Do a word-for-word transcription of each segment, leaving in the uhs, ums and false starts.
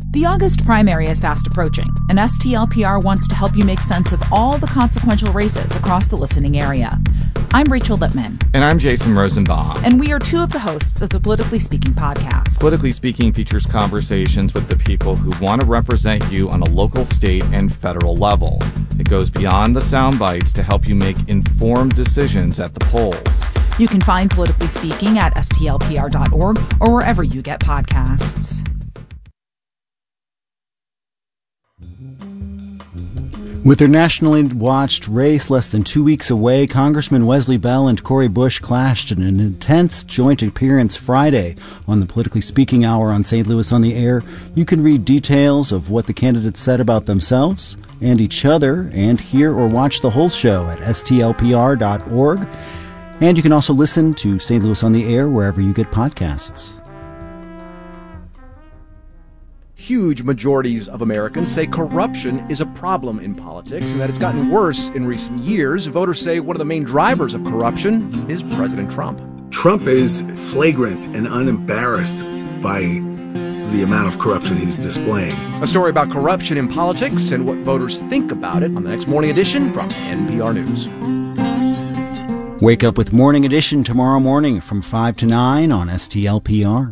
The August primary is fast approaching, and S T L P R wants to help you make sense of all the consequential races across the listening area. I'm Rachel Lippman. And I'm Jason Rosenbaum. And we are two of the hosts of the Politically Speaking podcast. Politically Speaking features conversations with the people who want to represent you on a local, state, and federal level. It goes beyond the sound bites to help you make informed decisions at the polls. You can find Politically Speaking at S T L P R dot org or wherever you get podcasts. With their nationally watched race less than two weeks away, Congressman Wesley Bell and Cori Bush clashed in an intense joint appearance Friday on the Politically Speaking Hour on Saint Louis on the Air. You can read details of what the candidates said about themselves and each other, and hear or watch the whole show at S T L P R dot org. And you can also listen to Saint Louis on the Air wherever you get podcasts. Huge majorities of Americans say corruption is a problem in politics and that it's gotten worse in recent years. Voters say one of the main drivers of corruption is President Trump. Trump is flagrant and unembarrassed by the amount of corruption he's displaying. A story about corruption in politics and what voters think about it on the next Morning Edition from N P R News. Wake up with Morning Edition tomorrow morning from five to nine on S T L P R.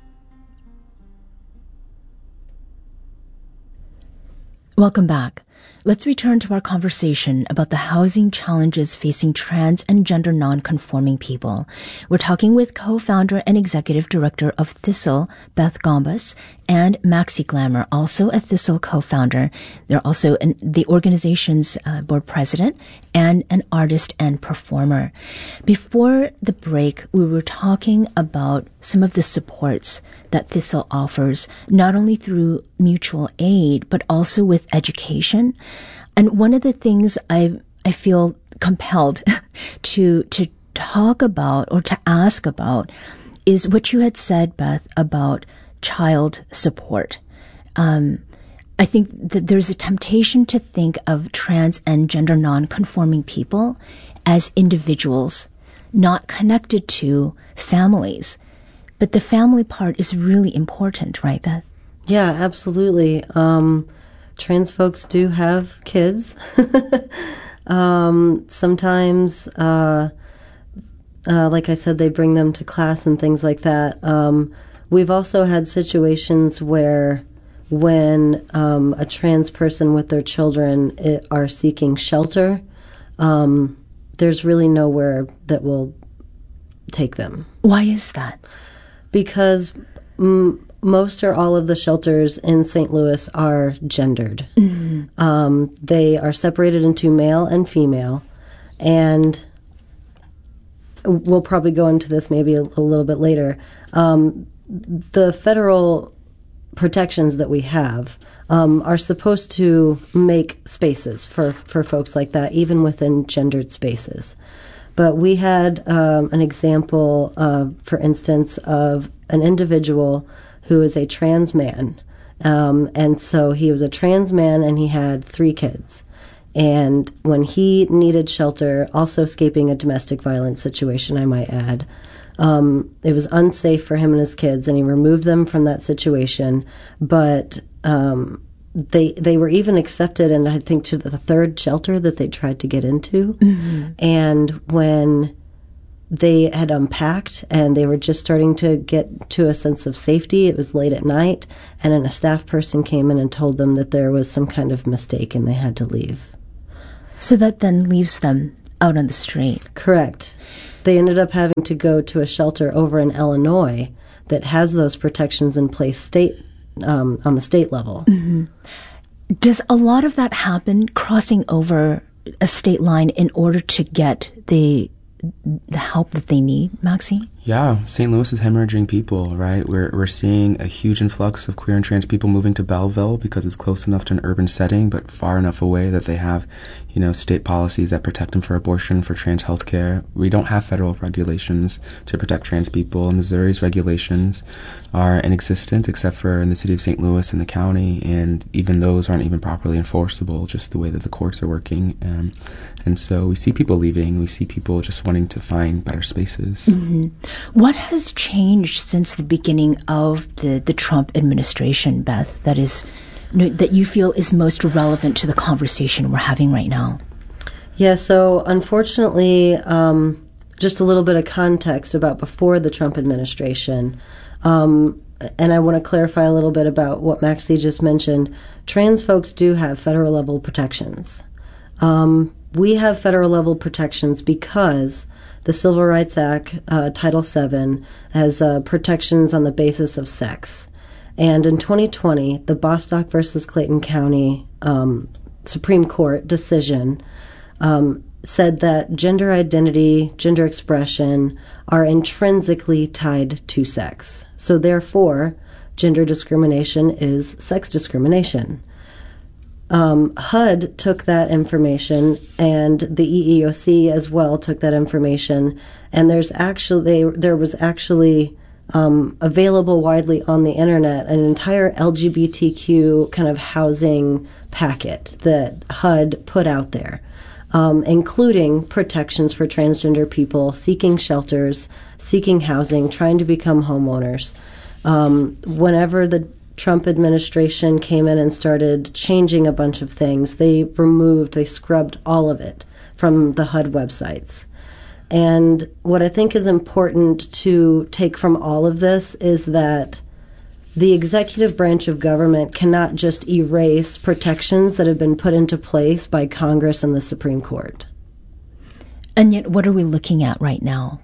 Welcome back. Let's return to our conversation about the housing challenges facing trans and gender non-conforming people. We're talking with co-founder and executive director of Thistle, Beth Gombas, and Maxi Glamour, also a Thistle co-founder. They're also an, the organization's uh, board president and an artist and performer. Before the break, we were talking about some of the supports that Thistle offers, not only through mutual aid, but also with education. And one of the things I I feel compelled to to talk about or to ask about is what you had said, Beth, about child support. Um, I think that there's a temptation to think of trans and gender non-conforming people as individuals, not connected to families. But the family part is really important, right, Beth? Yeah, absolutely. Um, trans folks do have kids. um, sometimes, uh, uh, like I said, they bring them to class and things like that. Um, we've also had situations where when um, a trans person with their children it, are seeking shelter, um, there's really nowhere that will take them. Why is that? Because m- most or all of the shelters in Saint Louis are gendered. Mm-hmm. Um, they are separated into male and female, and we'll probably go into this maybe a, a little bit later. Um, the federal protections that we have um, are supposed to make spaces for, for folks like that, even within gendered spaces. But we had um, an example, uh, for instance, of an individual who is a trans man. Um, and so he was a trans man and he had three kids. And when he needed shelter, also escaping a domestic violence situation, I might add, um, it was unsafe for him and his kids, and he removed them from that situation. But um, they they were even accepted, and I think to the third shelter that they tried to get into. Mm-hmm. And when they had unpacked and they were just starting to get to a sense of safety, it was late at night, and then a staff person came in and told them that there was some kind of mistake and they had to leave. So that then leaves them out on the street. Correct. They ended up having to go to a shelter over in Illinois that has those protections in place state um, on the state level. Mm-hmm. Does a lot of that happen crossing over a state line in order to get the the help that they need, Maxi? Yeah, Saint Louis is hemorrhaging people, right? We're we're seeing a huge influx of queer and trans people moving to Belleville because it's close enough to an urban setting, but far enough away that they have, you know, state policies that protect them for abortion, for trans health care. We don't have federal regulations to protect trans people. Missouri's regulations are inexistent except for in the city of Saint Louis and the county, and even those aren't even properly enforceable, just the way that the courts are working. Um, and so we see people leaving. We see people just wanting to find better spaces. Mm-hmm. What has changed since the beginning of the, the Trump administration, Beth, that is that you feel is most relevant to the conversation we're having right now? Yeah, so unfortunately, um, just a little bit of context about before the Trump administration, um, and I want to clarify a little bit about what Maxie just mentioned. Trans folks do have federal level protections. Um, we have federal level protections because the Civil Rights Act, uh, Title seven, has uh, protections on the basis of sex. And in twenty twenty, the Bostock versus Clayton County um, Supreme Court decision um, said that gender identity, gender expression are intrinsically tied to sex. So therefore, gender discrimination is sex discrimination. Um, H U D took that information, and the E E O C as well took that information, and there's actually there was actually um, available widely on the internet an entire L G B T Q kind of housing packet that H U D put out there, um, including protections for transgender people seeking shelters, seeking housing, trying to become homeowners. Um, whenever the Trump administration came in and started changing a bunch of things, they removed, they scrubbed all of it from the H U D websites. And what I think is important to take from all of this is that the executive branch of government cannot just erase protections that have been put into place by Congress and the Supreme Court. And yet, what are we looking at right now?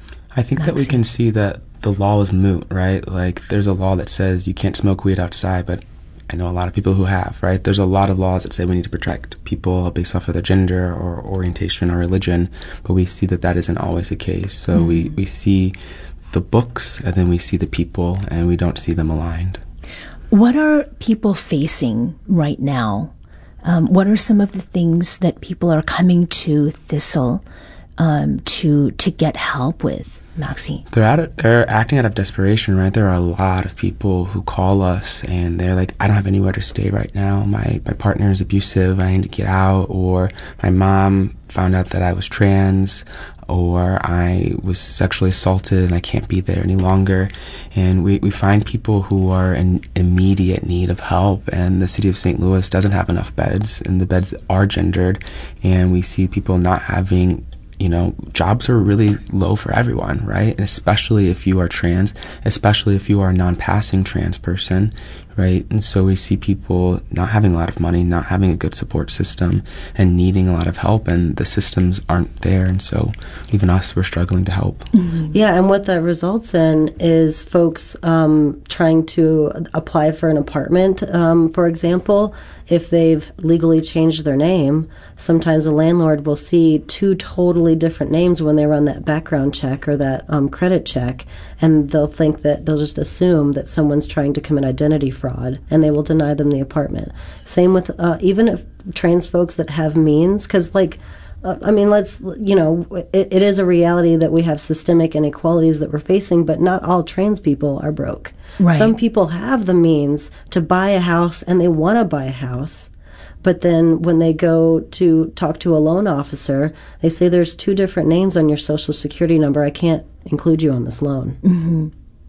I think Maxie? that we can see that the law is moot, right? Like, there's a law that says you can't smoke weed outside, but I know a lot of people who have, right? There's a lot of laws that say we need to protect people based off of their gender or orientation or religion, but we see that that isn't always the case. So mm-hmm. we, we see the books, and then we see the people, and we don't see them aligned. What are people facing right now? Um, what are some of the things that people are coming to Thistle um, to to get help with? Maxie? They're at it, they're acting out of desperation, right? There are a lot of people who call us and they're like, I don't have anywhere to stay right now. My my partner is abusive. I need to get out. Or my mom found out that I was trans, or I was sexually assaulted and I can't be there any longer. And we, we find people who are in immediate need of help, and the city of Saint Louis doesn't have enough beds, and the beds are gendered, and we see people not having, you know, jobs are really low for everyone, right? And especially if you are trans, especially if you are a non-passing trans person, right? And so we see people not having a lot of money, not having a good support system, and needing a lot of help, and the systems aren't there. And so even us, we're struggling to help. Mm-hmm. Yeah, and what that results in is folks um, trying to apply for an apartment, um, for example. If they've legally changed their name, sometimes a landlord will see two totally different names when they run that background check or that um, credit check, and they'll think that they'll just assume that someone's trying to commit identity fraud, and they will deny them the apartment. Same with uh, even if trans folks that have means, because like, uh, I mean, let's, you know, it, it is a reality that we have systemic inequalities that we're facing, but not all trans people are broke. Right. Some people have the means to buy a house, and they want to buy a house, but then when they go to talk to a loan officer, they say there's two different names on your social security number. I can't include you on this loan. Mm-hmm.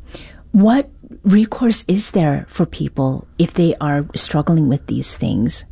What recourse is there for people if they are struggling with these things?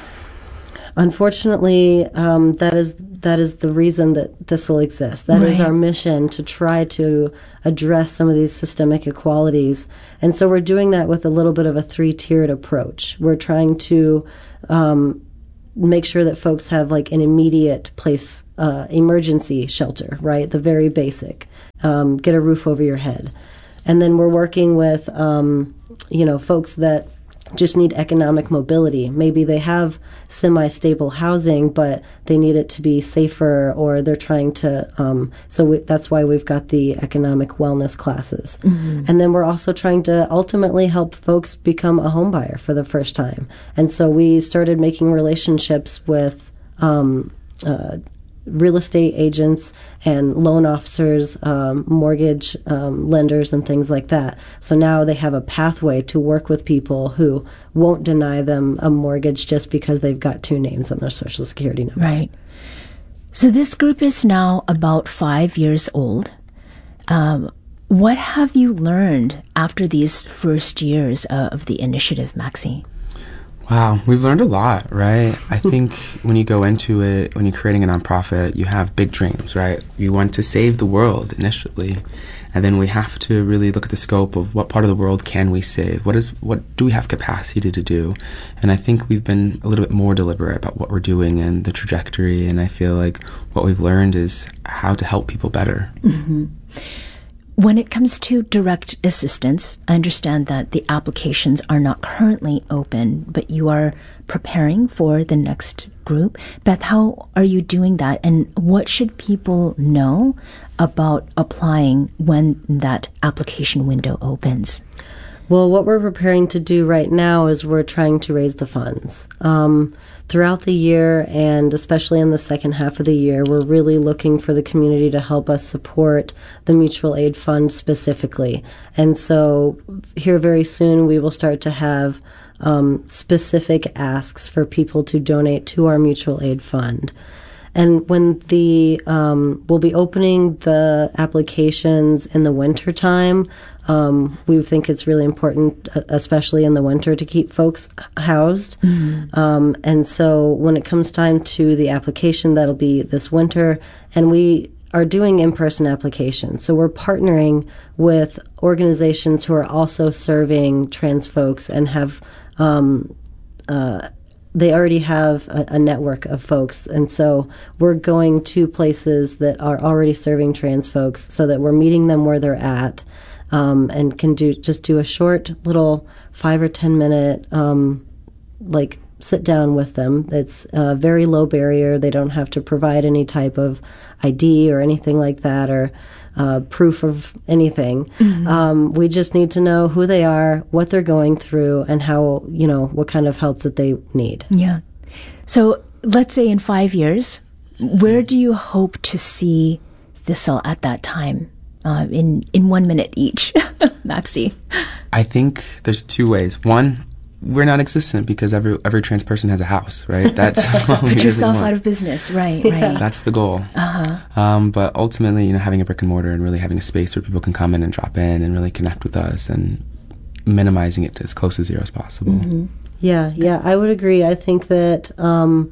Unfortunately, um, that is that is the reason that Thistle exists. That right. is our mission, to try to address some of these systemic inequalities. And so we're doing that with a little bit of a three-tiered approach. We're trying to um, make sure that folks have like an immediate place, uh, emergency shelter, right? The very basic. Um, get a roof over your head. And then we're working with, um, you know, folks that just need economic mobility. Maybe they have semi-stable housing, but they need it to be safer, or they're trying to, um, so we, that's why we've got the economic wellness classes. Mm-hmm. And then we're also trying to ultimately help folks become a home buyer for the first time. And so we started making relationships with um, uh, real estate agents and loan officers, um, mortgage um, lenders, and things like that. So now they have a pathway to work with people who won't deny them a mortgage just because they've got two names on their social security number. Right. So this group is now about five years old. Um, what have you learned after these first years uh, of the initiative, Maxie? Wow, we've learned a lot, right? I think when you go into it, when you're creating a nonprofit, you have big dreams, right? You want to save the world initially, and then we have to really look at the scope of what part of the world can we save? What is what do we have capacity to do? And I think we've been a little bit more deliberate about what we're doing and the trajectory, and I feel like what we've learned is how to help people better. Mm-hmm. When it comes to direct assistance, I understand that the applications are not currently open, but you are preparing for the next group. Beth, how are you doing that? And what should people know about applying when that application window opens? Well, what we're preparing to do right now is we're trying to raise the funds. Um, throughout the year, and especially in the second half of the year, we're really looking for the community to help us support the mutual aid fund specifically. And so here very soon we will start to have um, specific asks for people to donate to our mutual aid fund. And when the, um, we'll be opening the applications in the winter time. Um, we think it's really important, especially in the winter, to keep folks housed. Mm-hmm. Um, and so when it comes time to the application, that'll be this winter. And we are doing in-person applications. So we're partnering with organizations who are also serving trans folks and have um, uh, they already have a, a network of folks. And so we're going to places that are already serving trans folks so that we're meeting them where they're at, um, and can do just do a short little five or ten minute um, like sit down with them. It's uh, very low barrier. They don't have to provide any type of I D or anything like that, or uh, proof of anything. Mm-hmm. Um, we just need to know who they are, what they're going through, and how, you know, what kind of help that they need. Yeah. So let's say in five years, where do you hope to see Thistle at that time? Uh, in, in one minute each. Maxie. I think there's two ways. One, we're non-existent because every every trans person has a house, right? That's what we Put really yourself want. out of business, right? Yeah. Right. That's the goal. Uh-huh. Um, but ultimately, you know, having a brick and mortar and really having a space where people can come in and drop in and really connect with us, and minimizing it to as close to zero as possible. Mm-hmm. Yeah, yeah, I would agree. I think that, um,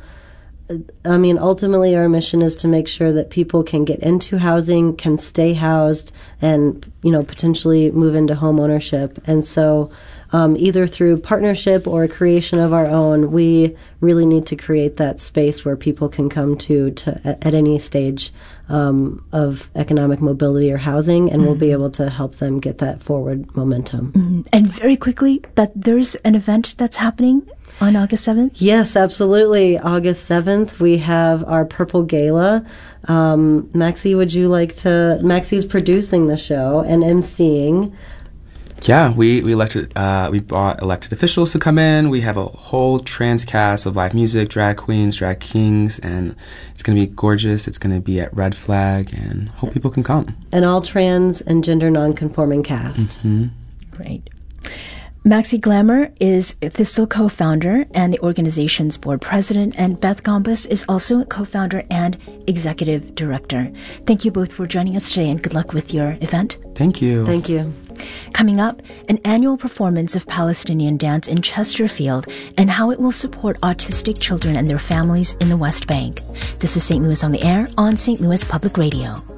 I mean, ultimately our mission is to make sure that people can get into housing, can stay housed, and, you know, potentially move into home ownership. And so um, either through partnership or creation of our own, we really need to create that space where people can come to, to at any stage um, of economic mobility or housing, and mm-hmm. we'll be able to help them get that forward momentum. Mm-hmm. And very quickly, but there's an event that's happening on August seventh? Yes, absolutely. August seventh, we have our Purple Gala. Um, Maxie, would you like to... Maxie's producing the show and emceeing. Yeah, we, we elected, uh, we brought elected officials to come in. We have a whole trans cast of live music, drag queens, drag kings, and it's going to be gorgeous. It's going to be at Red Flag, and hope people can come. An all trans and gender non-conforming cast. Mm-hmm. Great. Maxie Glamour is Thistle co-founder and the organization's board president, and Beth Gombas is also a co-founder and executive director. Thank you both for joining us today, and good luck with your event. Thank you. Thank you. Coming up, an annual performance of Palestinian dance in Chesterfield and how it will support autistic children and their families in the West Bank. This is Saint Louis on the Air on Saint Louis Public Radio.